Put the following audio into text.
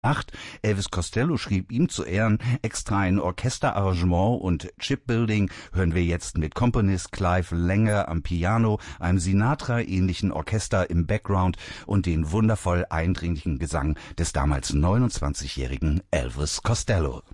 Elvis Costello schrieb ihm zu Ehren extra ein Orchesterarrangement und Chipbuilding hören wir jetzt mit Komponist Clive Langer am Piano, einem Sinatra-ähnlichen Orchester im Background und den wundervoll eindringlichen Gesang des damals 29-jährigen Elvis Costello.